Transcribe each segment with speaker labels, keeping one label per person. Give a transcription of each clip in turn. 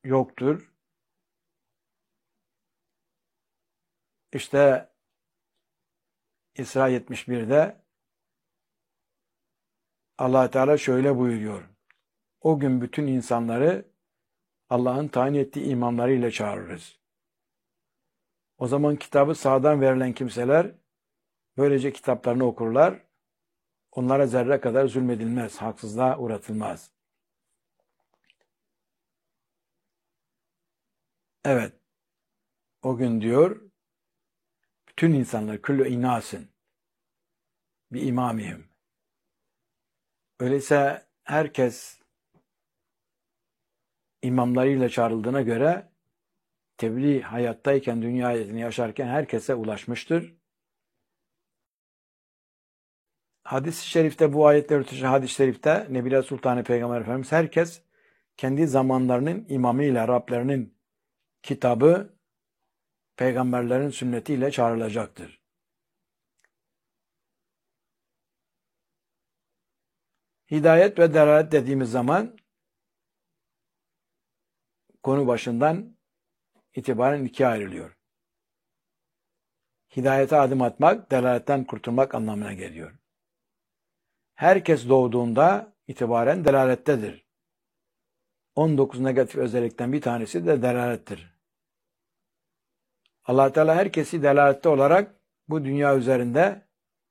Speaker 1: yoktur. İşte İsra 71'de Allah Teala şöyle buyuruyor. O gün bütün insanları Allah'ın tayin ettiği imamlarıyla çağırırız. O zaman kitabı sağdan verilen kimseler böylece kitaplarını okurlar. Onlara zerre kadar zulmedilmez, haksızlığa uğratılmaz. Evet, o gün diyor, bütün insanlar, küllü inasin, bir imamihim. Öyleyse herkes imamlarıyla çağrıldığına göre tebliğ hayattayken, dünya hayatını yaşarken herkese ulaşmıştır. Hadis-i şerifte, bu ayetler ötesi hadis-i şerifte Nebiler Sultanı Peygamber Efendimiz herkes kendi zamanlarının imamıyla, Rablerinin kitabı, peygamberlerin sünnetiyle çağrılacaktır. Hidayet ve delalet dediğimiz zaman konu başından itibaren ikiye ayrılıyor. Hidayete adım atmak, delaletten kurtulmak anlamına geliyor. Herkes doğduğunda itibaren delalettedir. 19 negatif özellikten bir tanesi de delalettir. Allah Teala herkesi delalette olarak bu dünya üzerinde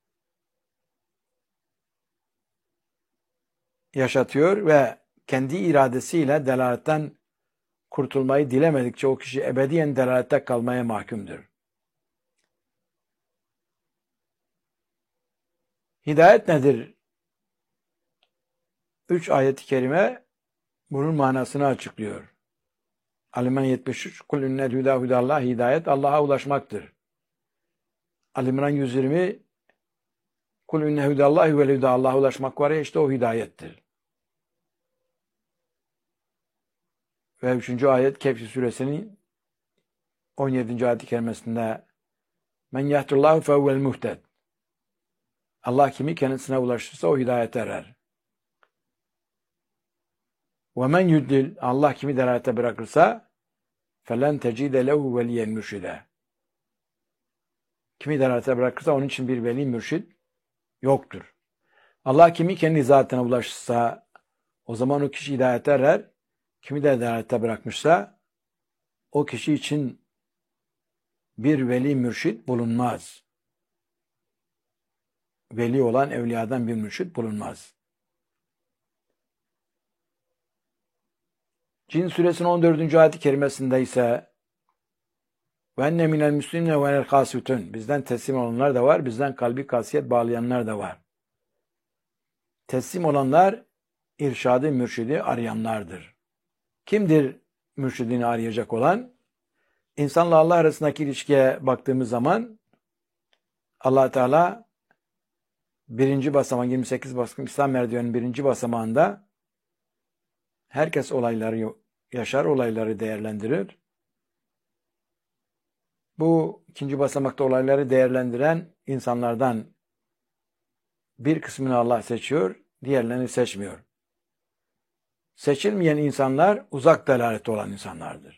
Speaker 1: yaşatıyor ve kendi iradesiyle delaletten kurtulmayı dilemedikçe o kişi ebediyen delalette kalmaya mahkumdur. Hidayet nedir? 3 ayet-i kerime bunun manasını açıklıyor. Ali-İmran 73, Kul innel hüdâ hüdâllâh, hidayet Allah'a ulaşmaktır. Ali-İmran 120, Kul innel hüdâllâhi vel hüdâ, Allah'a ulaşmak var ya, işte o hidayettir. Ve 3. ayet Kehf suresinin 17. ayet-i kerimesinde Men yahdullahu fevvel muhted. Allah kimi kendisine ulaşırsa o hidayete erer. Ve men yudlil, Allah kimi delalete bırakırsa felen tecide lehu veliyen mürşide. Kimi delalete bırakırsa onun için bir veli mürşid yoktur. Allah kimi kendi zatına ulaşırsa o zaman o kişi hidayete erer. Kimi de delalete bırakmışsa o kişi için bir veli mürşid bulunmaz. Veli olan evliyadan bir mürşid bulunmaz. Cin suresinin 14. ayet-i kerimesinde ise ve enne minel müslimine ve enel kasitun, bizden teslim olanlar da var, bizden kalbi kasiyet bağlayanlar da var. Teslim olanlar irşadı, mürşidi arayanlardır. Kimdir mürşidini arayacak olan? İnsanla Allah arasındaki ilişkiye baktığımız zaman Allah Teala 1. basamak, 28 basamak İslam merdiveninin 1. basamağında herkes olayları yaşar, olayları değerlendirir. Bu 2. basamakta olayları değerlendiren insanlardan bir kısmını Allah seçiyor, diğerlerini seçmiyor. Seçilmeyen insanlar uzak delalette olan insanlardır.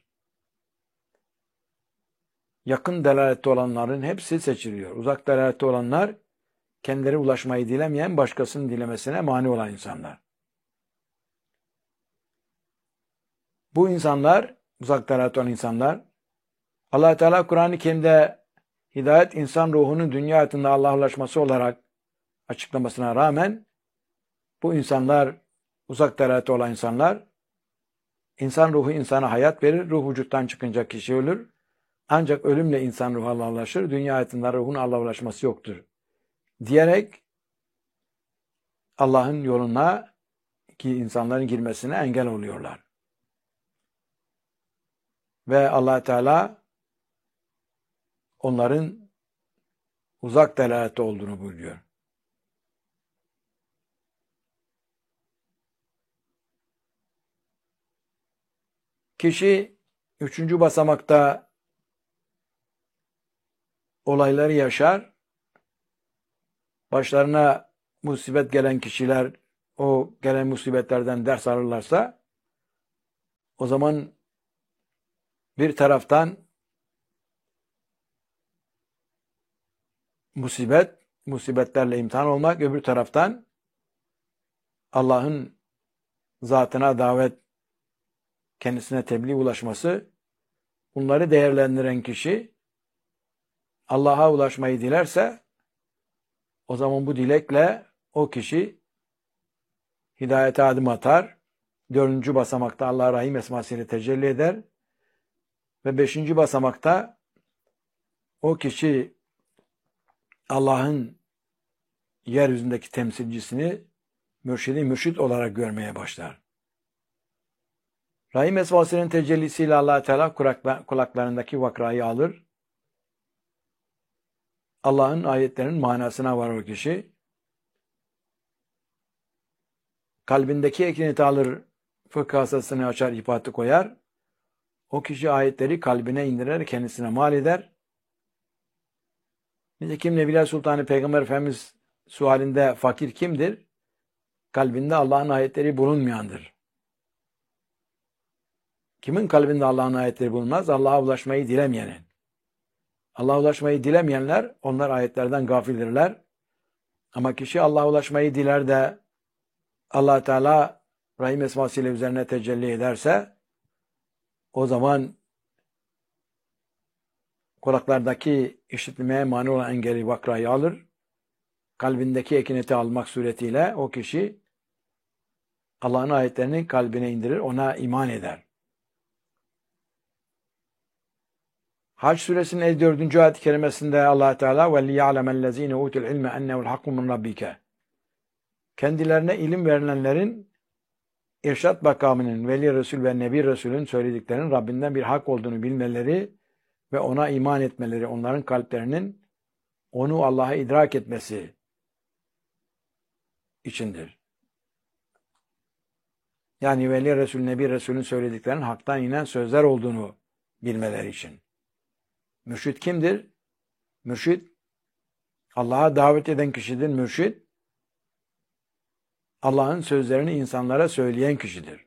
Speaker 1: Yakın delalette olanların hepsi seçiliyor. Uzak delalette olanlar kendileri ulaşmayı dilemeyen, başkasının dilemesine mani olan insanlar. Bu insanlar, uzak delalette olan insanlar, Allah Teala Kur'an-ı Kerim'de hidayet insan ruhunun dünya hayatında Allah'a ulaşması olarak açıklamasına rağmen bu insanlar, uzak delalette olan insanlar, insan ruhu insana hayat verir, ruh vücuttan çıkınca kişi ölür. Ancak ölümle insan ruhu Allah'a ulaşır, dünya hayatında ruhun Allah'a ulaşması yoktur diyerek Allah'ın yoluna ki insanların girmesine engel oluyorlar. Ve Allah Teala onların uzak delalette olduğunu buyuruyor. Kişi 3. basamakta olayları yaşar. Başlarına musibet gelen kişiler o gelen musibetlerden ders alırlarsa o zaman bir taraftan musibetlerle imtihan olmak, öbür taraftan Allah'ın zatına davet, kendisine tebliğ ulaşması, bunları değerlendiren kişi Allah'a ulaşmayı dilerse, o zaman bu dilekle o kişi hidayete adım atar. 4. basamakta Allah Rahim esmasıyla tecelli eder. Ve 5. basamakta o kişi Allah'ın yeryüzündeki temsilcisini mürşidi mürşit olarak görmeye başlar. Rahim esmasının tecellisiyle Allah Teala kulaklarındaki vakrayı alır. Allah'ın ayetlerinin manasına varır o kişi. Kalbindeki ekineti alır, fıkıh hasasını açar, ifatı koyar. O kişi ayetleri kalbine indirir, kendisine mal eder. Nitekim Nebiler Sultanı Peygamber Efendimiz sualinde fakir kimdir? Kalbinde Allah'ın ayetleri bulunmayandır. Kimin kalbinde Allah'ın ayetleri bulunmaz? Allah'a ulaşmayı dilemeyenin. Allah'a ulaşmayı dilemeyenler, onlar ayetlerden gafildirler. Ama kişi Allah'a ulaşmayı diler de Allah Teala Rahim esmasıyla üzerine tecelli ederse, o zaman kulaklardaki işitmeye mani olan engeli vakrayı alır. Kalbindeki ekineti almak suretiyle o kişi Allah'ın ayetlerini kalbine indirir, ona iman eder. Hac suresinin 54. ayet-i kerimesinde Allah Teala وَلِيَعْلَمَ الَّذ۪ينَ اُوتُوا الْعِلْمَ اَنَّهُ الْحَقُّ مِنْ رَبِّكَ Kendilerine ilim verilenlerin irşat makamının, Veli Resul ve Nebi Resul'ün söylediklerinin Rabbinden bir hak olduğunu bilmeleri ve ona iman etmeleri, onların kalplerinin onu Allah'a idrak etmesi içindir. Yani Veli Resul, Nebi Resul'ün söylediklerinin haktan inen sözler olduğunu bilmeleri için. Mürşid kimdir? Mürşid, Allah'a davet eden kişidir mürşid. Allah'ın sözlerini insanlara söyleyen kişidir.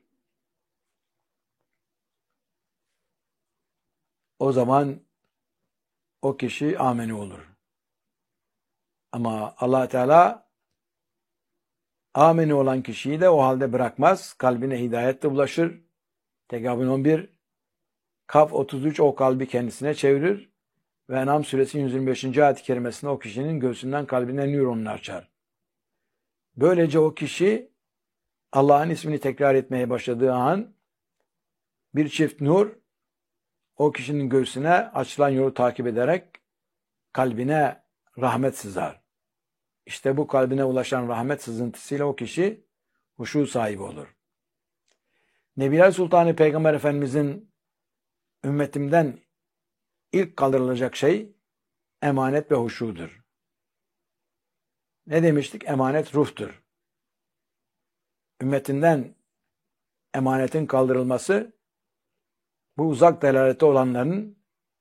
Speaker 1: O zaman o kişi ameni olur. Ama Allah Teala ameni olan kişiyi de o halde bırakmaz. Kalbine hidayet de ulaşır. Tegabün 11, Kaf 33 o kalbi kendisine çevirir. Ve En'am suresinin 125. ayet-i kerimesinde o kişinin göğsünden kalbine nüronunu açar. Böylece o kişi Allah'ın ismini tekrar etmeye başladığı an bir çift nur o kişinin göğsüne açılan yolu takip ederek kalbine rahmet sızar. İşte bu kalbine ulaşan rahmet sızıntısıyla o kişi huşu sahibi olur. Nebiler Sultanı Peygamber Efendimizin ümmetimden ilk kaldırılacak şey emanet ve huşudur. Ne demiştik? Emanet ruhtur. Ümmetinden emanetin kaldırılması, bu uzak delalete olanların,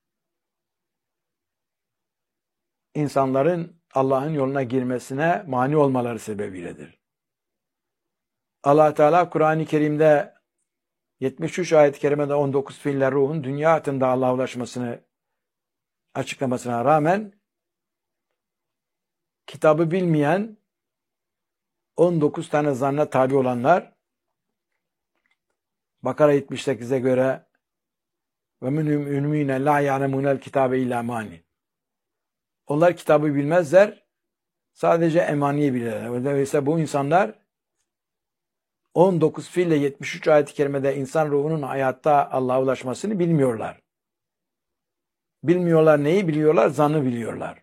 Speaker 1: insanların Allah'ın yoluna girmesine mani olmaları sebebiyledir. Allah Teala Kur'an-ı Kerim'de 73 ayet-i kerimede 19 fiiller ruhun dünya hayatında Allah'a ulaşmasını açıklamasına rağmen kitabı bilmeyen 19 tane zanna tabi olanlar, Bakara 78'e göre ve minhum ümmine la ya'lemunel kitabe illa mani. Onlar kitabı bilmezler, sadece emaniyi bilirler. Dolayısıyla bu insanlar 19 fiille 73 ayet-i kerimede insan ruhunun hayatta Allah'a ulaşmasını bilmiyorlar. Bilmiyorlar neyi biliyorlar? Zannı biliyorlar.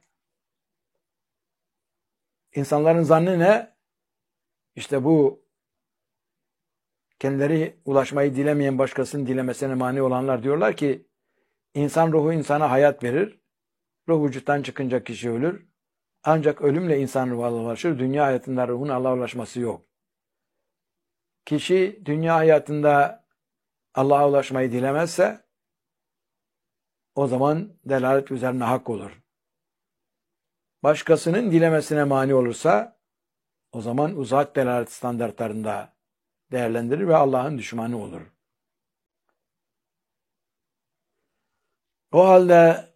Speaker 1: İnsanların zannı ne? İşte bu kendileri ulaşmayı dilemeyen başkasının dilemesine mani olanlar diyorlar ki insan ruhu insana hayat verir. Ruh vücuttan çıkınca kişi ölür. Ancak ölümle insan ruhu Allah'a ulaşır. Dünya hayatında ruhun Allah'a ulaşması yok. Kişi dünya hayatında Allah'a ulaşmayı dilemezse o zaman delalet üzerine hak olur. Başkasının dilemesine mani olursa o zaman uzak delalet standartlarında değerlendirir ve Allah'ın düşmanı olur. O halde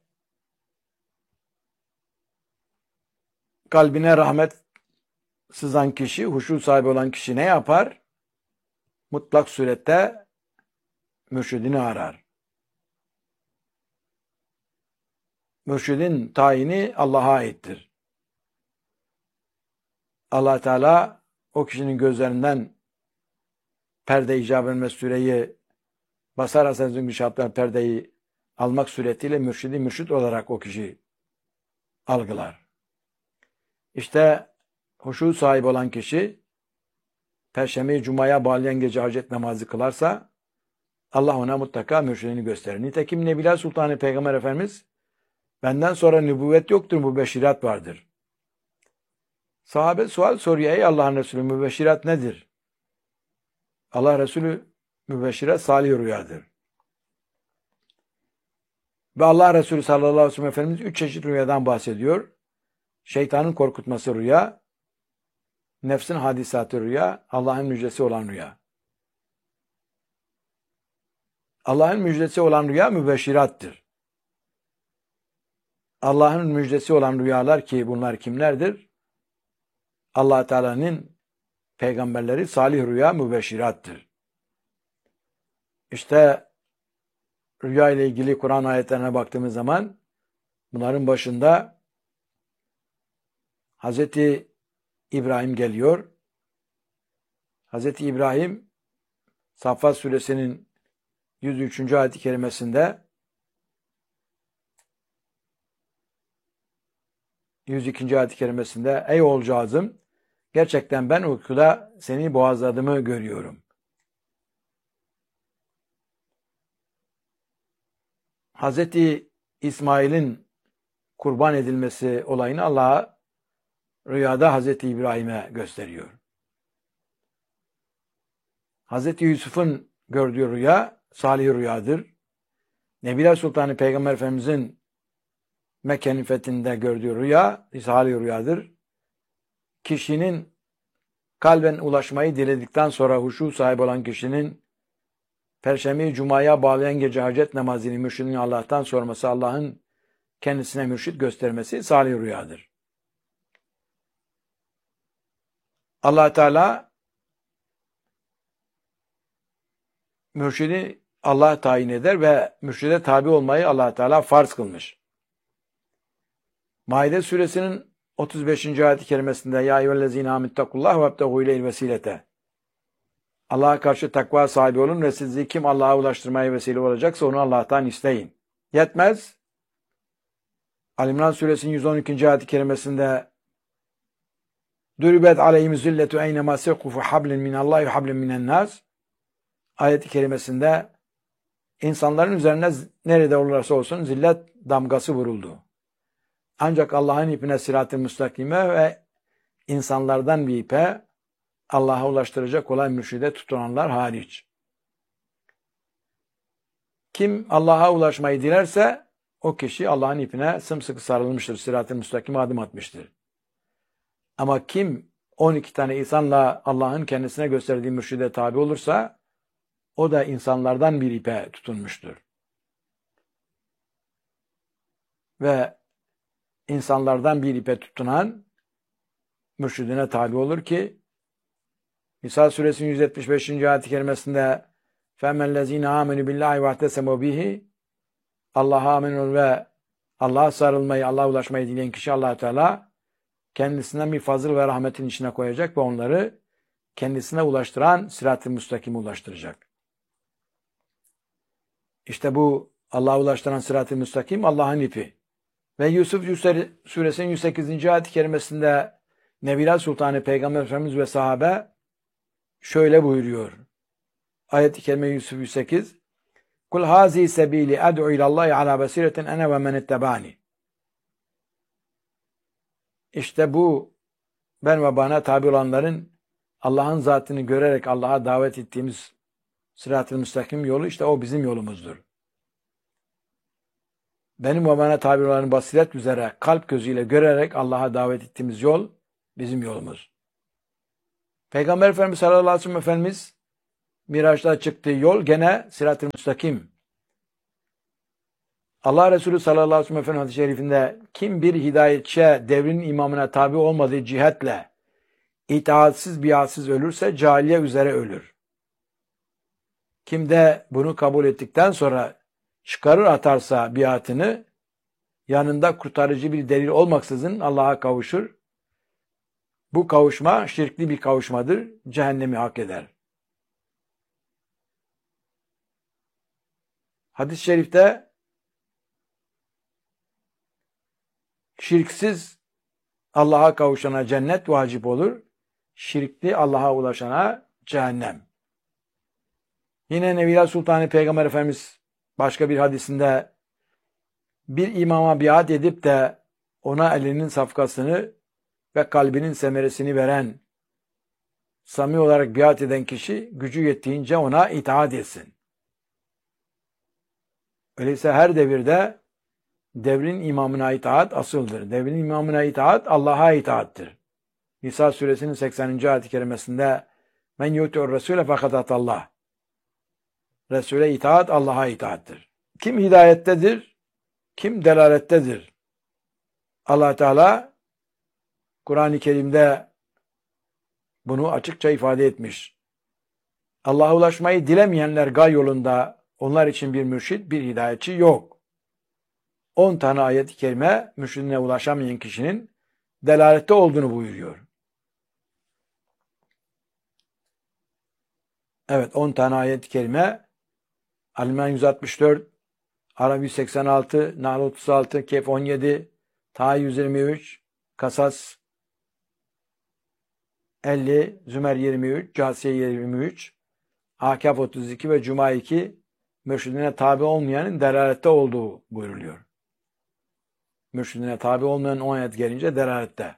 Speaker 1: kalbine rahmet sızan kişi, huşu sahibi olan kişi ne yapar? Mutlak surette mürşidini arar. Mürşidin tayini Allah'a aittir. Allah Teala o kişinin gözlerinden perde icap etmez süreyi basar asasın güşatlar perdeyi almak suretiyle mürşidi mürşid olarak o kişi algılar. İşte huşu sahibi olan kişi Perşembe-i Cuma'ya bağlayan gece hacet namazı kılarsa Allah ona mutlaka mürşidini gösterir. Nitekim Nebiler Sultanı Peygamber Efendimiz benden sonra nübüvvet yoktur, mübeşşirat vardır. Sahabe sual soruyor. Ey Allah'ın Resulü, mübeşşirat nedir? Allah Resulü mübeşşirat salih rüyadır. Ve Allah Resulü sallallahu aleyhi ve sellem Efendimiz 3 çeşit rüyadan bahsediyor. Şeytanın korkutması rüya, nefsin hadisatı rüya, Allah'ın müjdesi olan rüya. Allah'ın müjdesi olan rüya mübeşşirattır. Allah'ın müjdesi olan rüyalar ki bunlar kimlerdir? Allah Teala'nın peygamberleri salih rüya mübeşşirattır. İşte rüya ile ilgili Kur'an ayetlerine baktığımız zaman bunların başında Hz. İbrahim geliyor. Hz. İbrahim Saffat suresinin 103. ayet-i kerimesinde 102. ayet-i kerimesinde ey oğulcağızım gerçekten ben uykuda seni boğazladığımı görüyorum. Hz. İsmail'in kurban edilmesi olayını Allah'a rüyada Hz. İbrahim'e gösteriyor. Hz. Yusuf'un gördüğü rüya salih rüyadır. Nebiler Sultanı Peygamber Efendimiz'in Mekke'nin fethinde gördüğü rüya salih rüyadır. Kişinin kalben ulaşmayı diledikten sonra huşu sahibi olan kişinin Perşembe-i Cuma'ya bağlayan gece hacet namazını mürşidin Allah'tan sorması, Allah'ın kendisine mürşid göstermesi salih rüyadır. Allah Teala mürşidi Allah tayin eder ve mürşide tabi olmayı Allah Teala farz kılmış. Maide suresinin 35. ayet-i kerimesinde ya eyyühellezine amenüttakullah ve ebtegû ileyhil vesilete. Allah'a karşı takva sahibi olun ve sizi kim Allah'a ulaştırmaya vesile olacaksa onu Allah'tan isteyin. Yetmez. Ali-İmran suresinin 112. ayet-i kerimesinde Dürübet aleyhim zilletu eynemâ sekû hablin minallâhi ve hablin minennâs ayet-i kerimesinde insanların üzerine nerede olursa olsun zillet damgası vuruldu. Ancak Allah'ın ipine sırat-ı müstakime ve insanlardan bir ipe Allah'a ulaştıracak olan mürşide tutunanlar hariç. Kim Allah'a ulaşmayı dilerse o kişi Allah'ın ipine sımsıkı sarılmıştır. Sırat-ı müstakime adım atmıştır. Ama kim 12 tane insanla Allah'ın kendisine gösterdiği mürşide tabi olursa o da insanlardan bir ipe tutunmuştur. Ve insanlardan bir ipe tutunan mürşidine tabi olur ki Nisa suresinin 175. ayet-i kerimesinde فَمَنْ آمَنُوا بِاللّٰهِ وَاَعْتَسَمُوا بِهِ Allah'a amin ol ve Allah'a sarılmayı, Allah'a ulaşmayı dileyen kişi Allah Teala kendisinden bir fazıl ve rahmetin içine koyacak ve onları kendisine ulaştıran sırat-ı müstakime ulaştıracak. İşte bu Allah'a ulaştıran sırat-ı müstakim Allah'ın ipi. Ve Yusuf suresinin 108. ayet-i kerimesinde Nebiler Sultanı Peygamber Efendimiz ve sahabe şöyle buyuruyor. Ayet-i kerime Yusuf 108. Kul hazi sebili ed'u ilallahi ala basiretin ene ve men ettebani. İşte bu ben ve bana tabi olanların Allah'ın zatını görerek Allah'a davet ettiğimiz sırat-ı müstakim yolu işte o bizim yolumuzdur. Benim ve bana tabi olanların basiret üzere kalp gözüyle görerek Allah'a davet ettiğimiz yol bizim yolumuz. Peygamber Efendimiz sallallahu aleyhi ve sellem Efendimiz Miraç'ta çıktığı yol gene sırat-ı müstakim. Allah Resulü sallallahu aleyhi ve sellem hadis-i şerifinde kim bir hidayetçiye devrin imamına tabi olmadığı cihetle itaatsiz biatsiz ölürse cahiliye üzere ölür. Kim de bunu kabul ettikten sonra çıkarır atarsa biatını yanında kurtarıcı bir delil olmaksızın Allah'a kavuşur. Bu kavuşma şirkli bir kavuşmadır. Cehennemi hak eder. Hadis-i şerifte şirksiz Allah'a kavuşana cennet vacip olur. Şirkli Allah'a ulaşana cehennem. Yine Nebiler Sultanı Peygamber Efendimiz başka bir hadisinde bir imama biat edip de ona elinin safkasını ve kalbinin semeresini veren, samimi olarak biat eden kişi gücü yettiğince ona itaat etsin. Öyleyse her devirde devrin imamına itaat asıldır. Devrin imamına itaat Allah'a itaattir. Nisa suresinin 80. ayet-i kerimesinde men yuti'ur resule fakat atallah. Resul'e itaat Allah'a itaattir. Kim hidayettedir, kim delalettedir. Allah Teala Kur'an-ı Kerim'de bunu açıkça ifade etmiş. Allah'a ulaşmayı dilemeyenler gay yolunda, onlar için bir mürşit, bir hidayetçi yok. 10 tane ayet-i kerime mürşidine ulaşamayan kişinin delalette olduğunu buyuruyor. Evet, 10 tane ayet-i kerime Al-İmran 164, Araf 186, Nahl 36, Kehf 17, Taha 123, Kasas 50, Zümer 23, Câsiye 23, Ahkâf 32 ve Cuma 2 mürşidine tabi olmayanın delalette olduğu buyruluyor. Mürşidine tabi olmayan 10 ayet gelince delalette.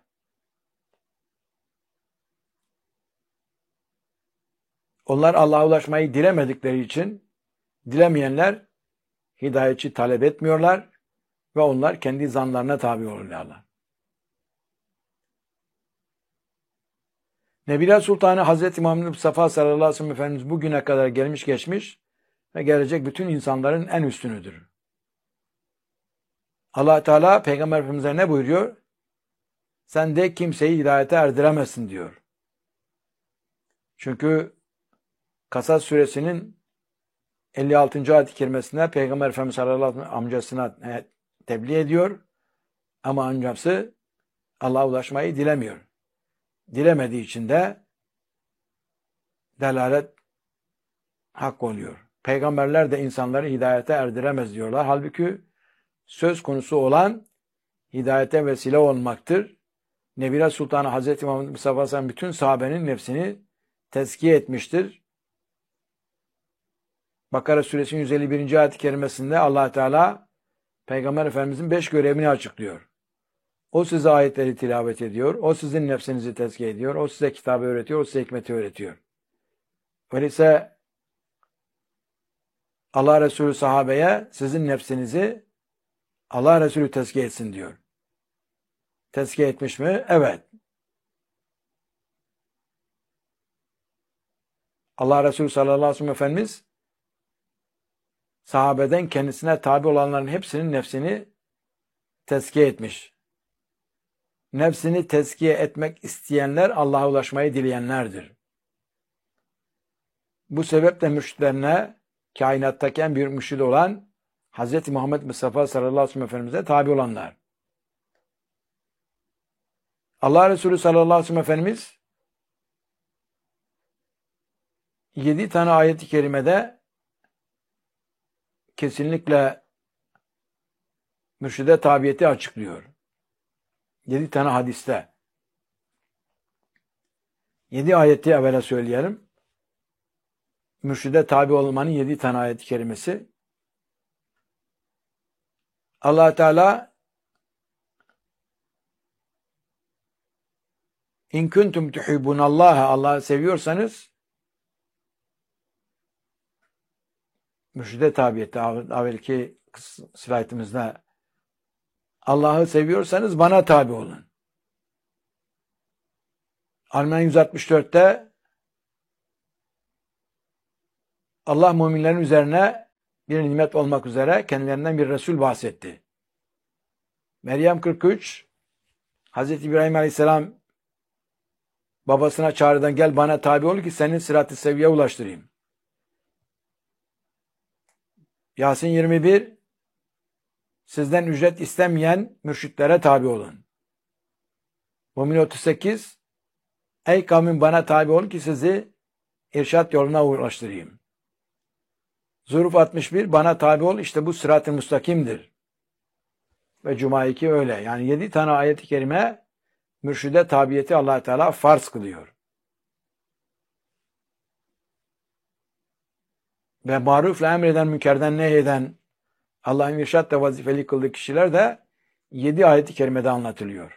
Speaker 1: Onlar Allah'a ulaşmayı dilemedikleri için dilemeyenler hidayetçi talep etmiyorlar ve onlar kendi zanlarına tabi oluyorlar. Nebiler Sultanı Hazreti Muhammed Mustafa sallallahu aleyhi ve sellem Efendimiz bugüne kadar gelmiş geçmiş ve gelecek bütün insanların en üstünüdür. Allah Teala Peygamber Efendimiz'e ne buyuruyor? Sen de kimseyi hidayete erdiremezsin diyor. Çünkü Kasas suresinin 56. ayet-i kerimesinde Peygamber Efendimiz sallallahu aleyhi ve sellem amcasına tebliğ ediyor. Ama amcası Allah'a ulaşmayı dilemiyor. Dilemediği için de delalet hak oluyor. Peygamberler de insanları hidayete erdiremez diyorlar. Halbuki söz konusu olan hidayete vesile olmaktır. Nebiler Sultanı Hazreti Muhammed Mustafa Aleyhisselam bütün sahabenin nefsini tezkiye etmiştir. Bakara suresinin 151. ayet-i kerimesinde Allah Teala Peygamber Efendimizin 5 görevini açıklıyor. O size ayetleri tilavet ediyor. O sizin nefsinizi tezkiye ediyor. O size kitabı öğretiyor. O size hikmeti öğretiyor. Öyleyse Allah Resulü sahabeye sizin nefsinizi Allah Resulü tezkiye etsin diyor. Tezkiye etmiş mi? Evet. Allah Resulü sallallahu aleyhi ve sellem Efendimiz sahabeden kendisine tabi olanların hepsinin nefsini tezkiye etmiş. Nefsini tezkiye etmek isteyenler Allah'a ulaşmayı dileyenlerdir. Bu sebeple mürşitlerine kainattaki en büyük mürşid olan Hz. Muhammed Mustafa sallallahu aleyhi ve sellem Efendimiz'e tabi olanlar. Allah Resulü sallallahu aleyhi ve sellem Efendimiz 7 tane ayet-i kerimede kesinlikle mürşide tabiyeti açıklıyor. 7 tane hadiste. 7 ayeti evvela söyleyelim. Mürşide tabi olmanın 7 tane ayet-i kerimesi. Allah Teala İn kuntum tuhibbunallaha Allah'ı seviyorsanız mürşide tabiyeti evvelki slaytımızda Allah'ı seviyorsanız bana tabi olun. Al-İmran 164'te Allah müminlerin üzerine bir nimet olmak üzere kendilerinden bir Resul bahsetti. Meryem 43, Hazreti İbrahim Aleyhisselam babasına çağrıdan gel bana tabi ol ki senin sırat-ı seviyeye ulaştırayım. Yasin 21, sizden ücret istemeyen mürşitlere tabi olun. Mümin 38, ey kavmin bana tabi olun ki sizi irşat yoluna ulaştırayım. Zuhruf 61, bana tabi ol işte bu sırat-ı müstakimdir. Ve Cuma 2 öyle. Yani 7 tane ayet-i kerime mürşide tabiyeti Allah Teala farz kılıyor. Ve marufla emreden, münkerden nehyeden Allah'ın irşatla vazifeli kıldığı kişiler de 7 ayet-i kerimede anlatılıyor.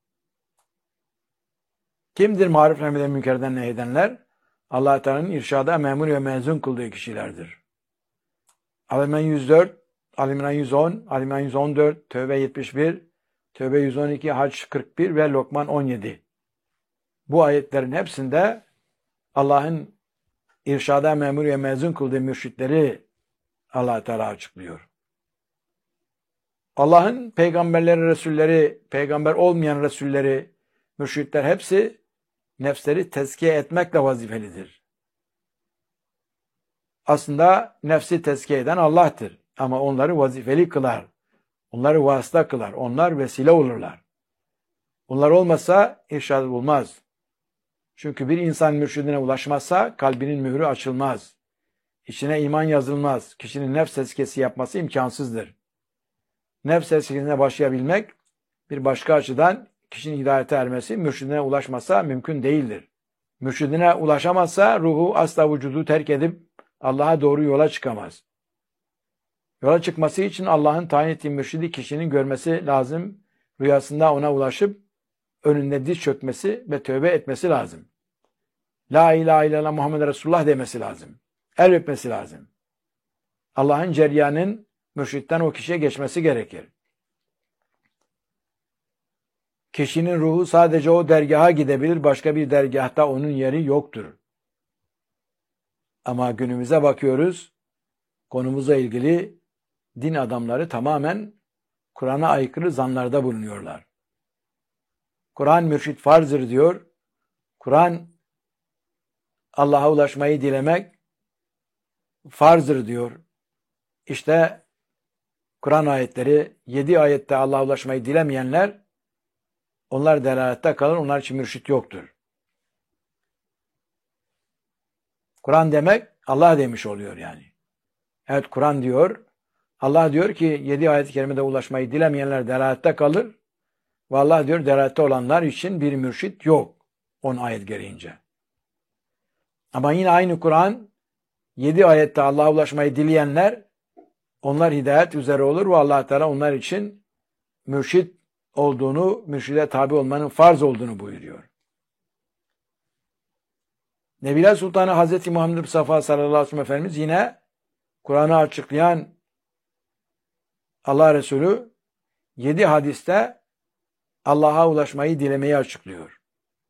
Speaker 1: Kimdir marufla emreden, münkerden nehyedenler? Allah Teala'nın irşada memur ve mezun kıldığı kişilerdir. Ali-İmran 104, Ali-İmran 110, Ali-İmran 114, Tevbe 71, Tevbe 112, Hac 41 ve Lokman 17. Bu ayetlerin hepsinde Allah'ın irşada memur ve mezun kıldığı mürşitleri Allah Teala açıklıyor. Allah'ın peygamberleri, resulleri, peygamber olmayan resulleri, mürşitler hepsi nefsleri tezkiye etmekle vazifelidir. Aslında nefsi tezkiye eden Allah'tır. Ama onları vazifeli kılar. Onları vasıta kılar. Onlar vesile olurlar. Bunlar olmasa irşad bulmaz. Çünkü bir insan mürşidine ulaşmazsa kalbinin mührü açılmaz. İçine iman yazılmaz. Kişinin nefs tezkiyesi yapması imkansızdır. Nefs tezkiyesine başlayabilmek bir başka açıdan kişinin hidayete ermesi, mürşidine ulaşmasa mümkün değildir. Mürşidine ulaşamazsa ruhu asla vücudu terk edip Allah'a doğru yola çıkamaz. Yola çıkması için Allah'ın tayin ettiği mürşidi kişinin görmesi lazım. Rüyasında ona ulaşıp önünde diz çökmesi ve tövbe etmesi lazım. La ilahe illallah Muhammed Resulullah demesi lazım. El öpmesi lazım. Allah'ın ceryanın mürşitten o kişiye geçmesi gerekir. Kişinin ruhu sadece o dergaha gidebilir. Başka bir dergahta onun yeri yoktur. Ama günümüze bakıyoruz. Konumuzla ilgili din adamları tamamen Kur'an'a aykırı zanlarda bulunuyorlar. Kur'an mürşit farzdır diyor. Kur'an Allah'a ulaşmayı dilemek farzdır diyor. İşte Kur'an ayetleri 7 ayette Allah'a ulaşmayı dilemeyenler onlar delalette kalır. Onlar için mürşit yoktur. Kur'an demek Allah demiş oluyor yani. Evet Kur'an diyor. Allah diyor ki 7 ayet-i kerimede ulaşmayı dilemeyenler delalette kalır. Ve Allah diyor delalette olanlar için bir mürşit yok. 10 ayet gereğince. Ama yine aynı Kur'an 7 ayette Allah'a ulaşmayı dileyenler onlar hidayet üzere olur ve Allah Teala onlar için mürşit olduğunu, mürşide tabi olmanın farz olduğunu buyuruyor. Nebiler Sultanı Hazreti Muhammed Mustafa sallallahu aleyhi ve sellem Efendimiz yine Kur'an'ı açıklayan Allah Resulü 7 hadiste Allah'a ulaşmayı dilemeyi açıklıyor.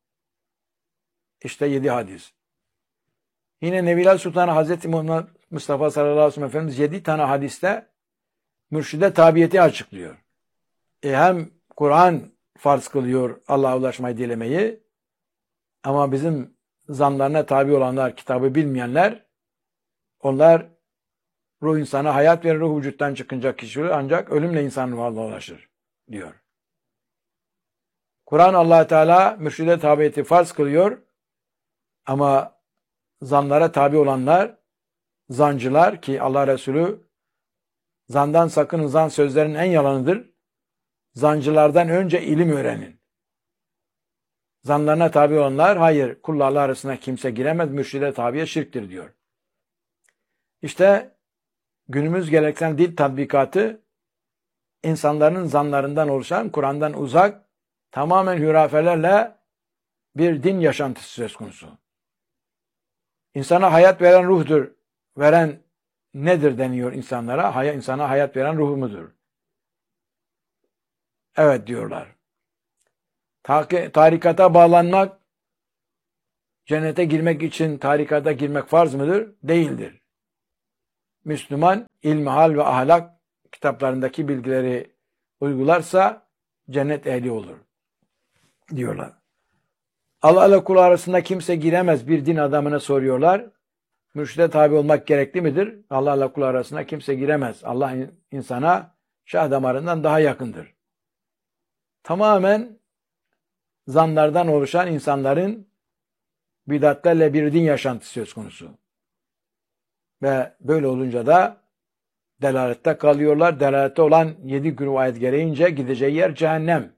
Speaker 1: İşte 7 hadis. Yine Nebiler Sultanı Hazreti Muhammed Mustafa sallallahu aleyhi ve sellem Efendimiz 7 tane hadiste mürşide tabiyeti açıklıyor. Hem Kur'an farz kılıyor Allah'a ulaşmayı dilemeyi ama bizim zanlarına tabi olanlar, kitabı bilmeyenler onlar ruh insana hayat verir, ruh vücuttan çıkınca kişi ancak ölümle insan varlığa ulaşır diyor. Kur'an Allah Teala mürşide tabiyeti farz kılıyor ama zanlara tabi olanlar, zancılar ki Allah Resulü zandan sakının, zan sözlerin en yalanıdır. Zancılardan önce ilim öğrenin. Zanlarına tabi olanlar, hayır kullarla arasına kimse giremez, mürşide tabiye şirktir diyor. İşte günümüz geleneksel dil tatbikatı insanların zanlarından oluşan Kur'an'dan uzak tamamen hürafelerle bir din yaşantısı söz konusu. İnsana hayat veren ruhdur. Veren nedir deniyor insanlara? İnsana hayat veren ruhu mudur? Evet diyorlar. Tarikata bağlanmak, cennete girmek için tarikata girmek farz mıdır? Değildir. Müslüman ilmihal ve ahlak kitaplarındaki bilgileri uygularsa cennet ehli olur diyorlar. Allah ile kul arasında kimse giremez bir din adamına soruyorlar. Mürşide tabi olmak gerekli midir? Allah ile kul arasında kimse giremez. Allah insana şah damarından daha yakındır. Tamamen zanlardan oluşan insanların bidatlerle bir din yaşantısı söz konusu. Ve böyle olunca da delalette kalıyorlar. Delalette olan 7 grup ayet gereğince gideceği yer cehennem.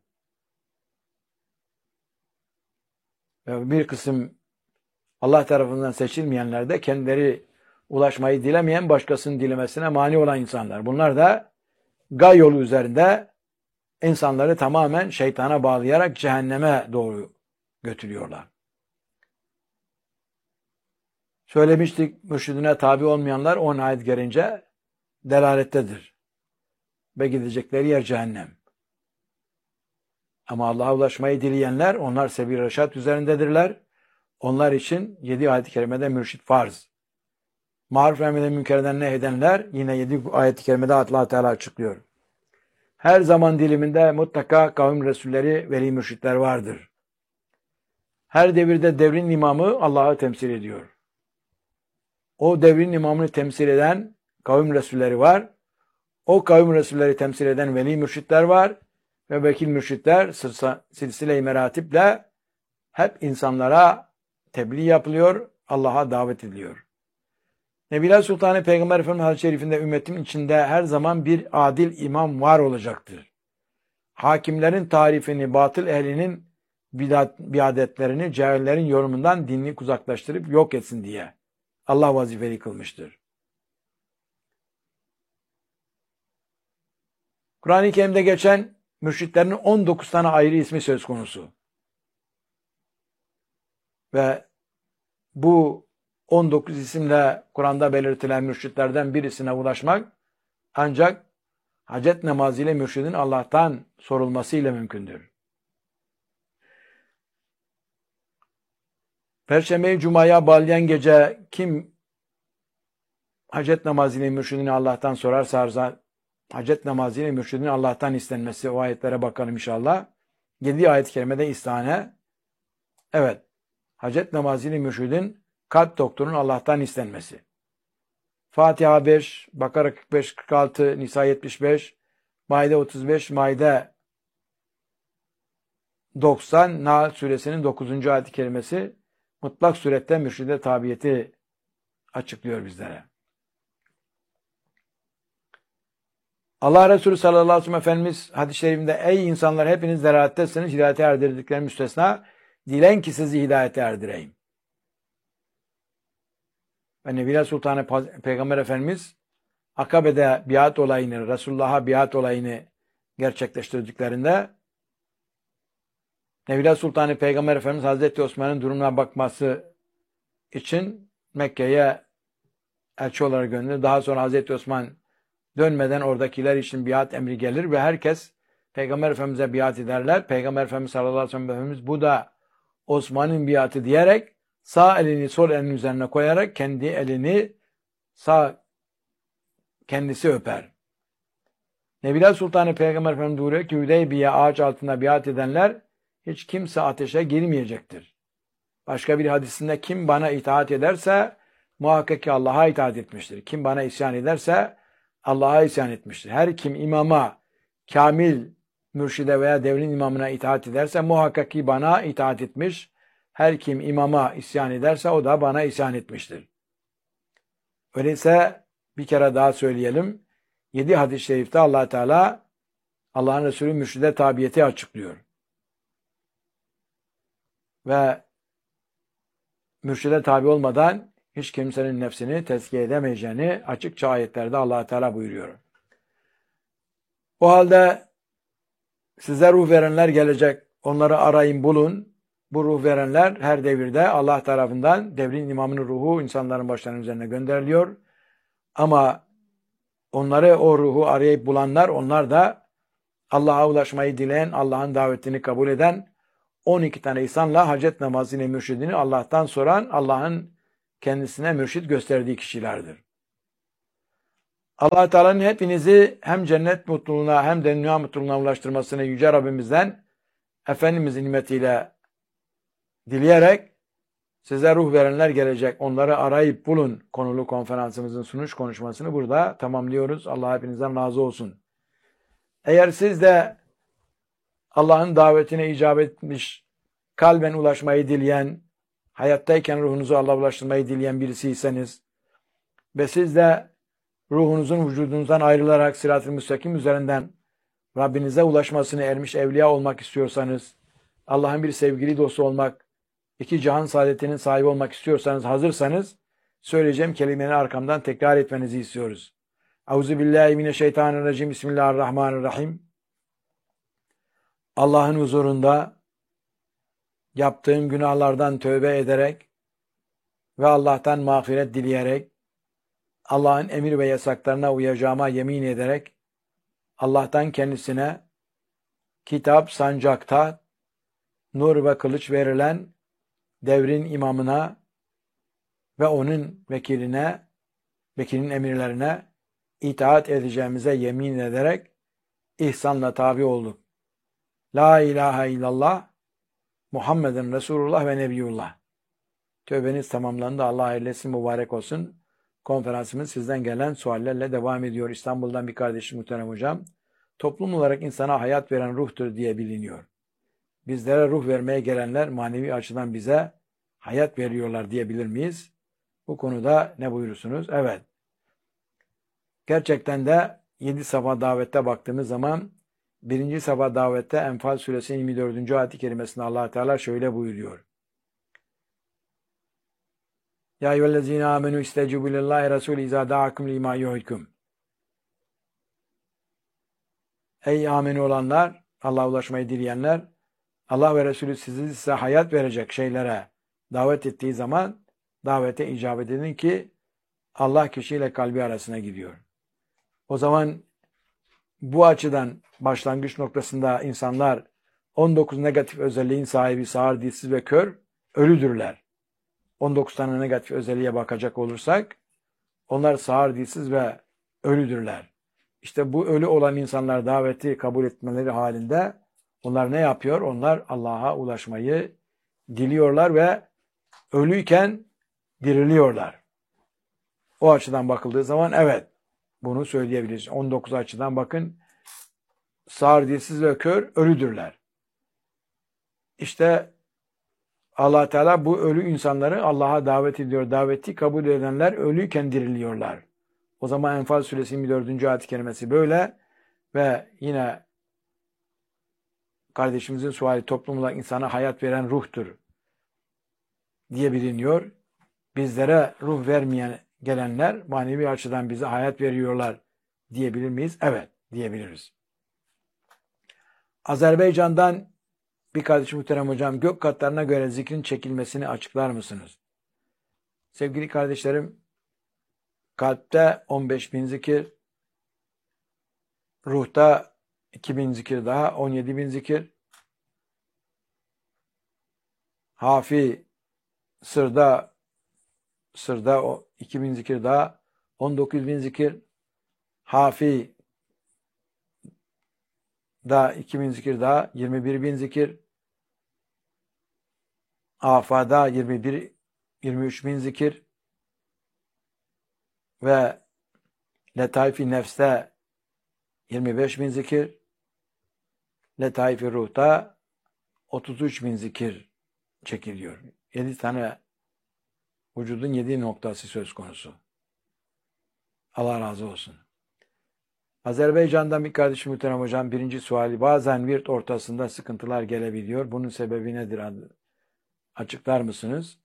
Speaker 1: Ve bir kısım Allah tarafından seçilmeyenler de kendileri ulaşmayı dilemeyen, başkasının dilemesine mani olan insanlar. Bunlar da gay yolu üzerinde insanları tamamen şeytana bağlayarak cehenneme doğru götürüyorlar. Söylemiştik, mürşidine tabi olmayanlar 10 ayet gelince delalettedir. Ve gidecekleri yer cehennem. Ama Allah'a ulaşmayı dileyenler, onlar sebil-i reşat üzerindedirler. Onlar için 7 ayet-i kerimede mürşid farz. Maruf emreden münkerden nehyedenler yine 7 ayet-i kerimede Allah Teala açıklıyor. Her zaman diliminde mutlaka kavim resulleri, veli mürşitler vardır. Her devirde devrin imamı Allah'ı temsil ediyor. O devrin imamını temsil eden kavim resulleri var. O kavim resulleri temsil eden veli mürşitler var. Ve vekil mürşitler silsile-i meratiple hep insanlara tebliğ yapılıyor, Allah'a davet ediliyor. Nebiler Sultanı Peygamber Efendimiz hadis-i şerifinde ümmetim içinde her zaman bir adil imam var olacaktır. Hakimlerin tarifini, batıl ehlinin biadetlerini, cahillerin yorumundan dinini uzaklaştırıp yok etsin diye Allah vazifeli kılmıştır. Kur'an-ı Kerim'de geçen mürşitlerin 19 tane ayrı ismi söz konusu. Ve bu 19 isimle Kur'an'da belirtilen mürşitlerden birisine ulaşmak ancak hacet namazıyla mürşidin Allah'tan sorulmasıyla mümkündür. Perşembe-i Cuma'ya bağlayan gece kim hacet namazıyla mürşidini Allah'tan sorarsa hacet namazıyla mürşidin Allah'tan istenmesi, o ayetlere bakalım inşallah. 7 ayet-i kerimede istihane. Evet. Hacet namazıyla mürşidin kalp doktorunun Allah'tan istenmesi. Fatiha 5, Bakara 45, 46, Nisa 75, Maide 35, Maide 90, Nahl suresinin 9. ayet-i kerimesi mutlak surette mürşide tabiyeti açıklıyor bizlere. Allah Resulü sallallahu aleyhi ve sellem Efendimiz hadis-i şerifinde ey insanlar hepiniz delalettesiniz, hidayete erdirdikleri müstesna, dilen ki sizi hidayete erdireyim. Ve Nebiler Sultanı Peygamber Efendimiz Akabe'de biat olayını, Resulullah'a biat olayını gerçekleştirdiklerinde Nebiler Sultanı Peygamber Efendimiz Hazreti Osman'ın durumuna bakması için Mekke'ye elçi olarak gönderildi. Daha sonra Hazreti Osman dönmeden oradakiler için biat emri gelir ve herkes Peygamber Efendimiz'e biat ederler. Peygamber Efendimiz sallallahu aleyhi ve sellem Efendimiz bu da Osman'ın biatı diyerek sağ elini sol elinin üzerine koyarak kendi elini kendisi öper. Nebiler Sultanı Peygamber Efendimiz buyuruyor ki Hüdeybiye ağaç altında biat edenler hiç kimse ateşe girmeyecektir. Başka bir hadisinde kim bana itaat ederse muhakkak ki Allah'a itaat etmiştir. Kim bana isyan ederse Allah'a isyan etmiştir. Her kim imama, kamil, mürşide veya devrin imamına itaat ederse muhakkak ki bana itaat etmiş. Her kim imama isyan ederse o da bana isyan etmiştir. Öyleyse bir kere daha söyleyelim. 7 hadis-i şerifte Allah Teala Allah'ın Resulü mürşide tabiyeti açıklıyor. Ve mürşide tabi olmadan hiç kimsenin nefsini tezkiye edemeyeceğini açıkça ayetlerde Allah Teala buyuruyor. O halde size ruh verenler gelecek. Onları arayın, bulun. Bu ruh verenler her devirde Allah tarafından devrin imamının ruhu insanların başlarının üzerine gönderiliyor. Ama onları o ruhu arayıp bulanlar, onlar da Allah'a ulaşmayı dileyen, Allah'ın davetini kabul eden 12 tane insanla hacet namazını mürşidini Allah'tan soran, Allah'ın kendisine mürşid gösterdiği kişilerdir. Allah Teala'nın hepinizi hem cennet mutluluğuna hem de dünya mutluluğuna ulaştırmasını Yüce Rabbimizden Efendimizin nimetiyle dileyerek size ruh verenler gelecek. Onları arayıp bulun. Konulu konferansımızın sunuş konuşmasını burada tamamlıyoruz. Allah hepinizden razı olsun. Eğer siz de Allah'ın davetine icabet etmiş, kalben ulaşmayı dileyen, hayattayken ruhunuzu Allah'a ulaştırmayı dileyen birisiyseniz ve siz de ruhunuzun vücudunuzdan ayrılarak sırat-ı müstakim üzerinden Rabbinize ulaşmasını ermiş evliya olmak istiyorsanız, Allah'ın bir sevgili dostu olmak, iki cihan saadetinin sahibi olmak istiyorsanız, hazırsanız, söyleyeceğim kelimeleri arkamdan tekrar etmenizi istiyoruz. Euzubillahimineşşeytanirracim. Bismillahirrahmanirrahim. Allah'ın huzurunda yaptığım günahlardan tövbe ederek ve Allah'tan mağfiret dileyerek, Allah'ın emir ve yasaklarına uyacağıma yemin ederek, Allah'tan kendisine kitap, sancakta, nur ve kılıç verilen devrin imamına ve onun vekilin emirlerine itaat edeceğimize yemin ederek ihsanla tabi olduk. La ilahe illallah, Muhammeden Resulullah ve Nebiyullah. Tövbeniz tamamlandı. Allah eylesin, mübarek olsun. Konferansımız sizden gelen suallerle devam ediyor. İstanbul'dan bir kardeşim muhterem hocam. Toplum olarak insana hayat veren ruhtur diye biliniyor. Bizlere ruh vermeye gelenler manevi açıdan bize hayat veriyorlar diyebilir miyiz? Bu konuda ne buyurursunuz? Evet. Gerçekten de 7 sabah davette baktığımız zaman 1. sabah davette Enfal suresinin 24. ayet-i kerimesinde Allah Teala şöyle buyuruyor. Ya eyyühellezine amenu istecibu lillahi Resulü izâ da'akum lima yuhyikum. Ey amenu olanlar, Allah'a ulaşmayı dileyenler, Allah ve Resulü size hayat verecek şeylere davet ettiği zaman davete icabet edin ki Allah kişiyle kalbi arasına gidiyor. O zaman bu açıdan başlangıç noktasında insanlar 19 negatif özelliğin sahibi sağır, dilsiz ve kör ölüdürler. 19 tane negatif özelliğe bakacak olursak onlar sağır, dilsiz ve ölüdürler. İşte bu ölü olan insanlar daveti kabul etmeleri halinde onlar ne yapıyor? Onlar Allah'a ulaşmayı diliyorlar ve ölüyken diriliyorlar. O açıdan bakıldığı zaman evet, bunu söyleyebiliriz. 19 açıdan bakın, sağır, dilsiz ve kör ölüdürler. İşte Allah Teala bu ölü insanları Allah'a davet ediyor. Daveti kabul edenler ölüyken diriliyorlar. O zaman Enfal suresi 24. ayet-i kerimesi böyle ve yine kardeşimizin suali toplum olarak insana hayat veren ruhtur diye biliniyor. Bizlere ruh vermeyen gelenler manevi açıdan bize hayat veriyorlar diyebilir miyiz? Evet, diyebiliriz. Azerbaycan'dan bir kardeşim muhterem hocam, gök katlarına göre zikrin çekilmesini açıklar mısınız? Sevgili kardeşlerim, kalpte 15.000 zikir, ruhta 2.000 zikir daha, 17.000 zikir, hafi, sırda 2.000 zikir daha, 19.000 zikir, hafi da 2.000 zikir daha, 21.000 zikir, afada 23.000 zikir ve letaif-i nefste 25.000 zikir, letaif-i ruhta 33.000 zikir çekiliyor. 7 tane vücudun 7 noktası söz konusu. Allah razı olsun. Azerbaycan'dan bir kardeşim muhterem hocam, birinci suali, bazen virt ortasında sıkıntılar gelebiliyor. Bunun sebebi nedir? Açıklar mısınız?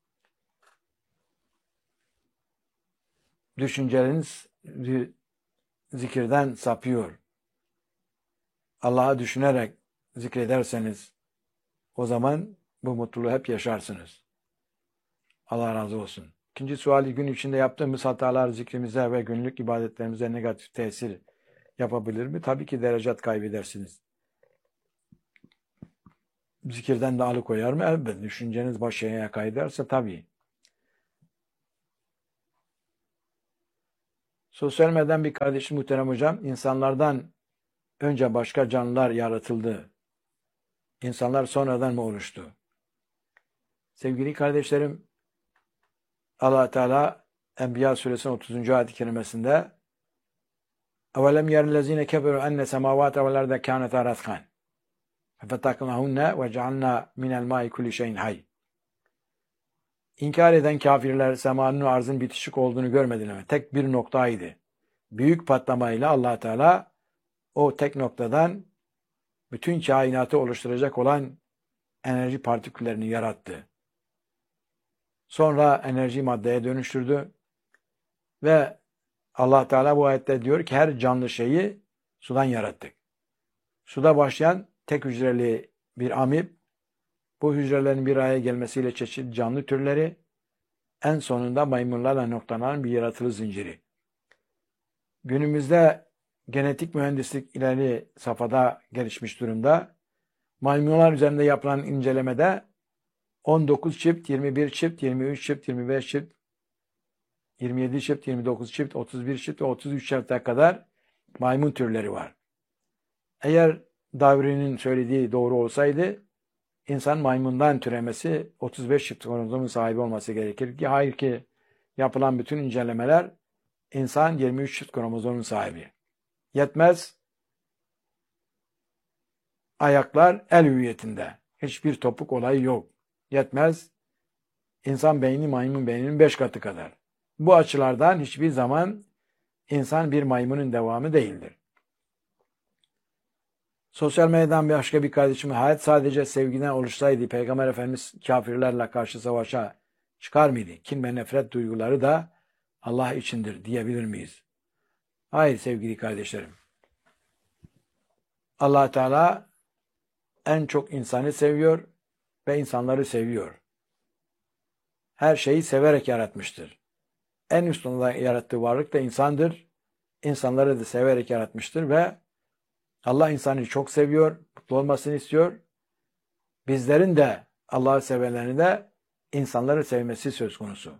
Speaker 1: Düşünceleriniz zikirden sapıyor. Allah'ı düşünerek zikrederseniz o zaman bu mutluluğu hep yaşarsınız. Allah razı olsun. İkinci suali, gün içinde yaptığımız hatalar zikrimize ve günlük ibadetlerimize negatif tesir yapabilir mi? Tabii ki derecat kaybedersiniz. Zikirden de alıkoyar mı? Evet. Düşünceniz başına kayderse tabii. Sosyal medyadan bir kardeşim muhterem hocam, insanlardan önce başka canlılar yaratıldı. İnsanlar sonradan mı oluştu? Sevgili kardeşlerim, Allah Teala Enbiya suresinin 30. ayet-i kerimesinde اَوَلَمْ يَرِ الَّذ۪ينَ كَفَرُوا اَنَّ سَمَاوَاتَ وَالْاَرْضَ كَانَتَا رَتْقًا فَفَتَقْنَاهُنَّ وَجَعَلْنَا مِنَ الْمَاءِ كُلِّ شَيْءٍ حَيٍّ. İnkar eden kafirler semanın ve arzın bitişik olduğunu görmediler mi? Tek bir noktaydı. Büyük patlamayla Allah Teala o tek noktadan bütün kainatı oluşturacak olan enerji partiküllerini yarattı. Sonra enerji maddeye dönüştürdü ve Allah Teala bu ayette diyor ki her canlı şeyi sudan yarattık. Suda başlayan tek hücreli bir amip, bu hücrelerin bir araya gelmesiyle çeşitli canlı türleri, en sonunda maymunlarla noktalanan bir yaratılış zinciri. Günümüzde genetik mühendislik ileri safhada gelişmiş durumda. Maymunlar üzerinde yapılan incelemede 19 çift, 21 çift, 23 çift, 25 çift, 27 çift, 29 çift, 31 çift ve 33 çifte kadar maymun türleri var. Eğer Darwin'in söylediği doğru olsaydı, insan maymundan türemesi 35 çift kromozomun sahibi olması gerekir ki hayır ki yapılan bütün incelemeler insan 23 çift kromozomun sahibi. Yetmez, ayaklar el hüviyetinde. Hiçbir topuk olayı yok. Yetmez, insan beyni maymun beyninin 5 katı kadar. Bu açılardan hiçbir zaman insan bir maymunun devamı değildir. Sosyal medyadan başka bir kardeşim, hayat sadece sevgiden oluşsaydı Peygamber Efendimiz kafirlerle karşı savaşa çıkar mıydı? Kin ve nefret duyguları da Allah içindir diyebilir miyiz? Hayır sevgili kardeşlerim. Allah Teala en çok insanı seviyor ve insanları seviyor. Her şeyi severek yaratmıştır. En üstünde yarattığı varlık da insandır. İnsanları da severek yaratmıştır ve Allah insanı çok seviyor, mutlu olmasını istiyor. Bizlerin de Allah'ı sevenlerini de insanları sevmesi söz konusu.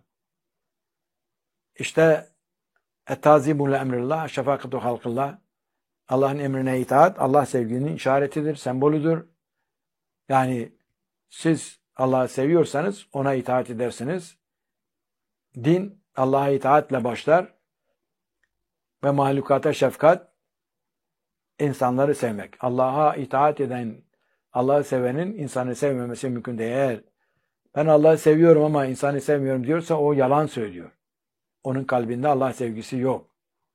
Speaker 1: İşte et-tazimu li emrillah, şefakatu halkillah. Allah'ın emrine itaat, Allah sevginin işaretidir, sembolüdür. Yani siz Allah'ı seviyorsanız ona itaat edersiniz. Din Allah'a itaatle başlar ve mahlukata şefkat, insanları sevmek. Allah'a itaat eden, Allah'ı sevenin insanı sevmemesi mümkün değil. Eğer ben Allah'ı seviyorum ama insanı sevmiyorum diyorsa o yalan söylüyor. Onun kalbinde Allah sevgisi yok.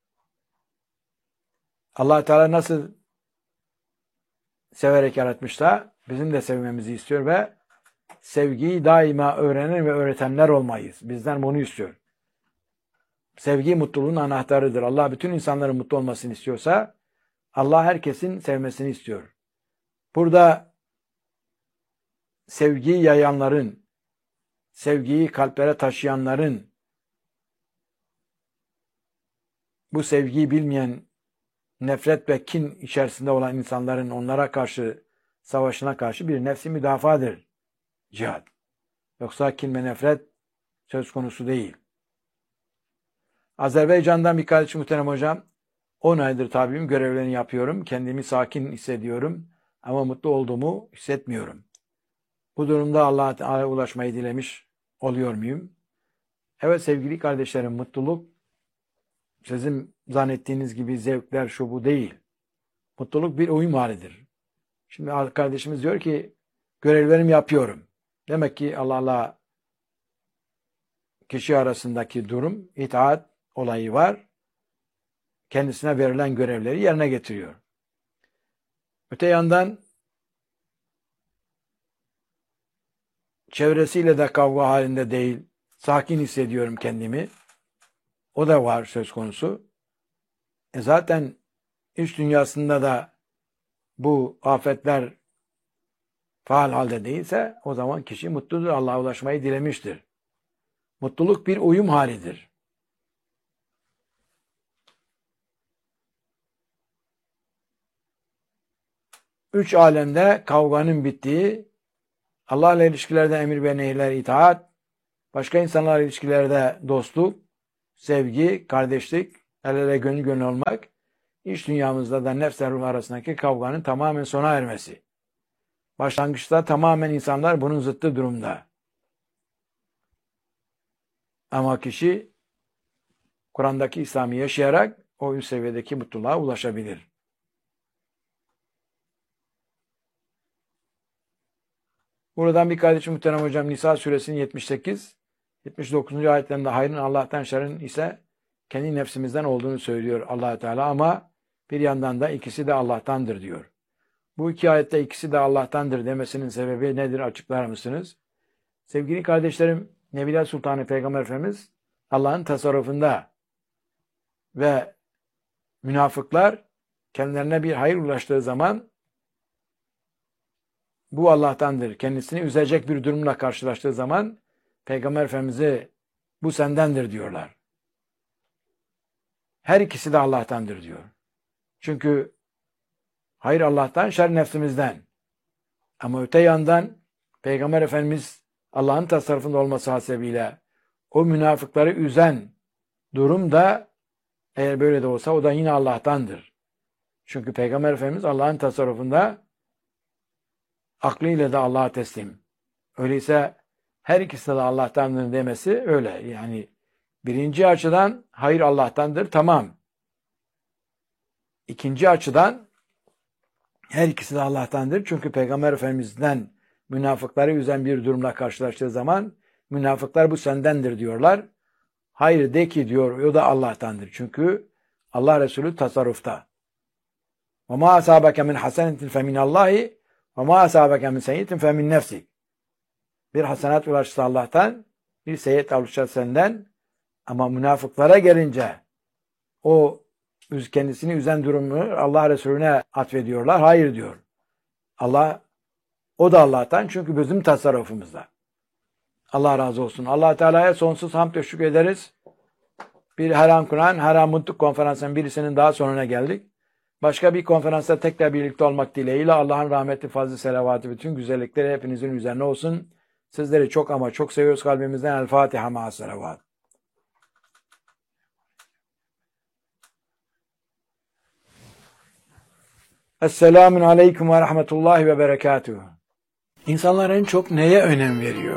Speaker 1: Allah Teala nasıl severek yaratmışsa bizim de sevmemizi istiyor ve sevgiyi daima öğrenen ve öğretenler olmayız. Bizden bunu istiyor. Sevgi mutluluğun anahtarıdır. Allah bütün insanların mutlu olmasını istiyorsa Allah herkesin sevmesini istiyor. Burada sevgiyi yayanların, sevgiyi kalplere taşıyanların, bu sevgiyi bilmeyen, nefret ve kin içerisinde olan insanların onlara karşı, savaşına karşı bir nefsi müdafadır cihad. Yoksa kin ve nefret söz konusu değil. Azerbaycan'dan bir kardeşim muhterem hocam, 10 aydır tabibim, görevlerini yapıyorum. Kendimi sakin hissediyorum ama mutlu olduğumu hissetmiyorum. Bu durumda Allah'a Teala ulaşmayı dilemiş oluyor muyum? Evet sevgili kardeşlerim, mutluluk sizin zannettiğiniz gibi zevkler şu bu değil. Mutluluk bir uyum halidir. Şimdi kardeşimiz diyor ki görevlerimi yapıyorum. Demek ki Allah'la kişi arasındaki durum, itaat olayı var. Kendisine verilen görevleri yerine getiriyor. Öte yandan çevresiyle de kavga halinde değil, sakin hissediyorum kendimi. O da var söz konusu. Zaten iç dünyasında da bu afetler faal halde değilse o zaman kişi mutludur, Allah'a ulaşmayı dilemiştir. Mutluluk bir uyum halidir. Üç alemde kavganın bittiği, Allah'la ilişkilerde emir ve nehirler itaat, başka insanlarla ilişkilerde dostluk, sevgi, kardeşlik, el ele gönül gönül olmak, iç dünyamızda da nefsle ruh arasındaki kavganın tamamen sona ermesi. Başlangıçta tamamen insanlar bunun zıttı durumda. Ama kişi Kur'an'daki İslam'ı yaşayarak o üst seviyedeki mutluluğa ulaşabilir. Buradan bir kardeşim muhterem hocam Nisa suresinin 78-79. ayetlerinde hayrın Allah'tan, şerrin ise kendi nefsimizden olduğunu söylüyor Allah Teala, ama bir yandan da ikisi de Allah'tandır diyor. Bu iki ayette ikisi de Allah'tandır demesinin sebebi nedir, açıklar mısınız? Sevgili kardeşlerim, Nebiler Sultanı Peygamber Efendimiz Allah'ın tasarrufunda ve münafıklar kendilerine bir hayır ulaştığı zaman bu Allah'tandır, kendisini üzecek bir durumla karşılaştığı zaman Peygamber Efendimiz'e bu sendendir diyorlar. Her ikisi de Allah'tandır diyor. Çünkü hayır Allah'tan, şer nefsimizden. Ama öte yandan Peygamber Efendimiz Allah'ın tasarrufunda olması hasebiyle o münafıkları üzen durum da eğer böyle de olsa o da yine Allah'tandır. Çünkü Peygamber Efendimiz Allah'ın tasarrufunda, aklıyla da Allah'a teslim. Öyleyse her ikisi de Allah'tandır demesi öyle. Yani birinci açıdan hayır Allah'tandır, tamam. İkinci açıdan her ikisi de Allah'tandır. Çünkü Peygamber Efendimiz'den münafıkları üzen bir durumla karşılaştığı zaman münafıklar bu sendendir diyorlar. Hayır de ki diyor, o da Allah'tandır. Çünkü Allah Resulü tasarrufta. وَمَا أَصَابَكَ مِنْ حَسَنَةٍ فَمِنَ اللّٰهِ وَمَا أَصَابَكَ مِنْ سَيِّئَةٍ فَمِنْ نَفْسِكَ. Bir hasenat ulaşırsa Allah'tan, bir seyyiat ulaşırsa senden. Ama münafıklara gelince o kendisini üzen durumu Allah Resulüne atfediyorlar. Hayır diyor. O da Allah'tan, çünkü bizim tasarrufumuzda. Allah razı olsun. Allah Teala'ya sonsuz hamd ve şükür ederiz. Bir Her An Kur'an, Her An Mutluluk konferansının birisinin daha sonuna geldik. Başka bir konferansta tekrar birlikte olmak dileğiyle Allah'ın rahmeti, fazlı, selavatı, bütün güzellikleri hepinizin üzerine olsun. Sizleri çok ama çok seviyoruz kalbimizden. El Fatiha ma'a selavat. Esselamun aleyküm ve rahmetullahi ve berekatuhu. İnsanlar en çok neye önem veriyor?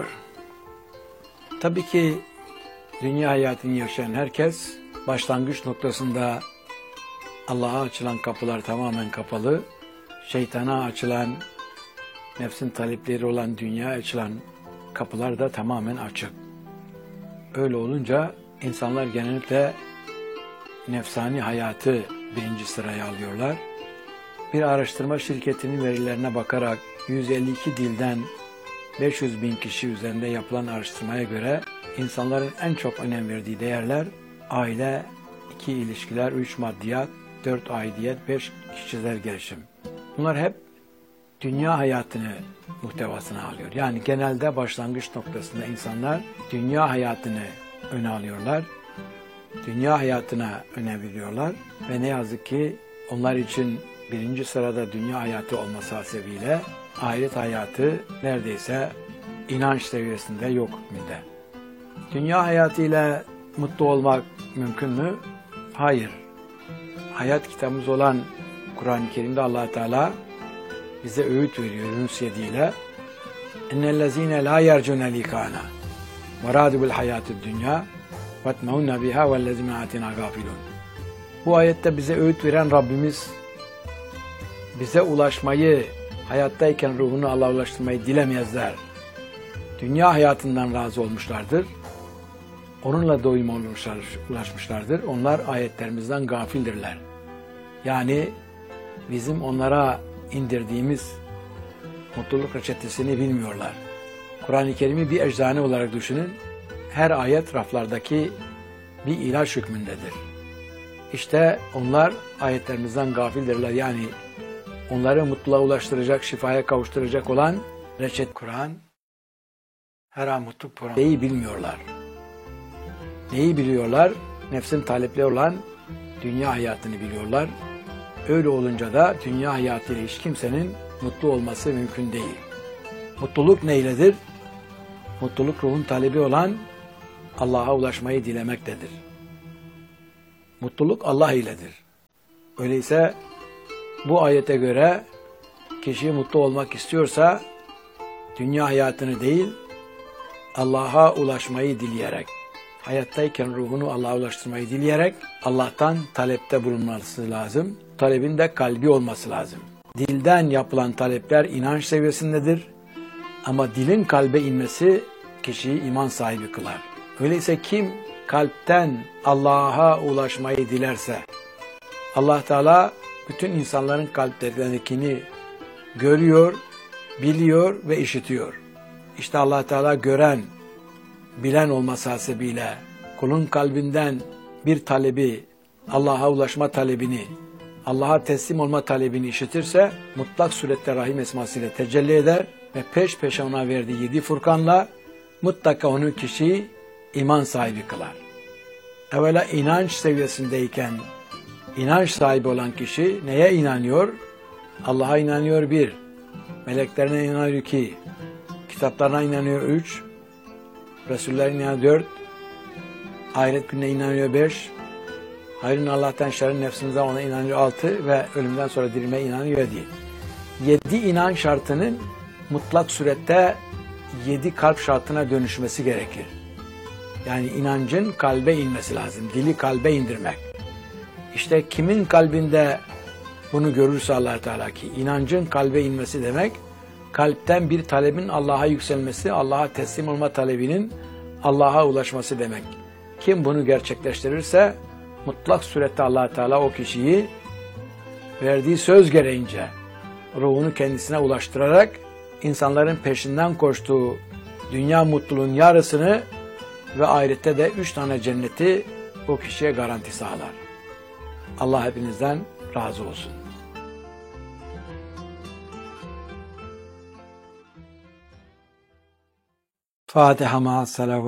Speaker 1: Tabii ki dünya hayatını yaşayan herkes başlangıç noktasında Allah'a açılan kapılar tamamen kapalı, şeytana açılan, nefsin talepleri olan dünyaya açılan kapılar da tamamen açık. Öyle olunca insanlar genellikle nefsani hayatı birinci sıraya alıyorlar. Bir araştırma şirketinin verilerine bakarak 152 dilden 500 bin kişi üzerinde yapılan araştırmaya göre insanların en çok önem verdiği değerler aile, 2 ilişkiler, 3 maddiyat, 4 aidiyet, 5 kişisel gelişim. Bunlar hep dünya hayatını muhtevasına alıyor. Yani genelde başlangıç noktasında insanlar dünya hayatını öne alıyorlar. Dünya hayatına önem veriyorlar ve ne yazık ki onlar için birinci sırada dünya hayatı olması hasebiyle ahiret hayatı neredeyse inanç seviyesinde yok hükmünde. Dünya hayatıyla mutlu olmak mümkün mü? Hayır. Hayat kitabımız olan Kur'an-ı Kerim'de Allah Teala bize öğüt veriyor Yunus 7 ile. اِنَّ لَا يَرْجُونَ لِكَانَا وَرَادُ بِالْحَيَاتِ الدُّنْيَا وَاتْمَعُنَّ بِهَا وَالَّذِينَ آتِنَا غَافِلُونَ. Bu ayette bize öğüt veren Rabbimiz bize ulaşmayı, hayattayken ruhunu Allah'a ulaştırmayı dilemezler. Dünya hayatından razı olmuşlardır. Onunla doyuma ulaşmışlardır. Onlar ayetlerimizden gafildirler. Yani bizim onlara indirdiğimiz mutluluk reçetesini bilmiyorlar. Kur'an-ı Kerim'i bir eczane olarak düşünün. Her ayet raflardaki bir ilaç hükmündedir. İşte onlar ayetlerimizden gafildirler. Yani onları mutluluğa ulaştıracak, şifaya kavuşturacak olan reçet Kur'an, her an mutluluk programı. Neyi bilmiyorlar? Neyi biliyorlar? Nefsin talepleri olan dünya hayatını biliyorlar. Öyle olunca da dünya hayatıyla hiç kimsenin mutlu olması mümkün değil. Mutluluk neyledir? Mutluluk ruhun talebi olan Allah'a ulaşmayı dilemektedir. Mutluluk Allah iledir. Öyleyse bu ayete göre kişi mutlu olmak istiyorsa dünya hayatını değil, Allah'a ulaşmayı dileyerek, hayattayken ruhunu Allah'a ulaştırmayı dileyerek Allah'tan talepte bulunması lazım. Talebin de kalbi olması lazım. Dilden yapılan talepler inanç seviyesindedir. Ama dilin kalbe inmesi kişiyi iman sahibi kılar. Öyleyse kim kalpten Allah'a ulaşmayı dilerse, Allah Teala bütün insanların kalplerindekini görüyor, biliyor ve işitiyor. İşte Allah Teala gören, bilen olması hasebiyle kulun kalbinden bir talebi, Allah'a ulaşma talebini, Allah'a teslim olma talebini işitirse mutlak surette Rahim esmasıyla tecelli eder ve peş peşe ona verdiği 7 Furkan'la mutlaka onu kişiyi iman sahibi kılar. Evvela inanç seviyesindeyken inanç sahibi olan kişi neye inanıyor? Allah'a inanıyor 1, meleklerine inanıyor 2, kitaplarına inanıyor 3, Resullerine inanıyor 4, ahiret gününe inanıyor 5, hayrın Allah'tan şerrin nefsimize ona inanıyor 6 ve ölümden sonra dirilmeye inanıyor 7. 7 inanç şartının mutlak surette 7 kalp şartına dönüşmesi gerekir. Yani inancın kalbe inmesi lazım. Dili kalbe indirmek. İşte kimin kalbinde bunu görürse Allah Teala ki inancın kalbe inmesi demek, kalpten bir talebin Allah'a yükselmesi, Allah'a teslim olma talebinin Allah'a ulaşması demek. Kim bunu gerçekleştirirse mutlak surette Allah Teala o kişiyi verdiği söz gereğince ruhunu kendisine ulaştırarak insanların peşinden koştuğu dünya mutluluğun yarısını ve ahirette de 3 tane cenneti o kişiye garanti sağlar. Allah hepinizden razı olsun. Fatiha ma'as salavat.